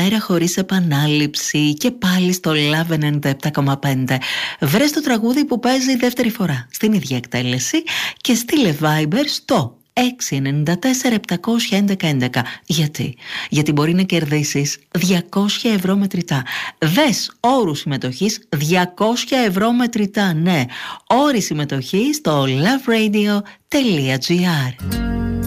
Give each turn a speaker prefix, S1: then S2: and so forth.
S1: αέρα χωρίς επανάληψη και πάλι στο Love 97,5. Βρες το τραγούδι που παίζει δεύτερη φορά στην ίδια εκτέλεση και στείλε Viber στο 694-711-11. Γιατί μπορεί να κερδίσεις 200 ευρώ μετρητά. Δες όρους συμμετοχής, 200 ευρώ μετρητά. Ναι, όροι συμμετοχής στο loveradio.gr.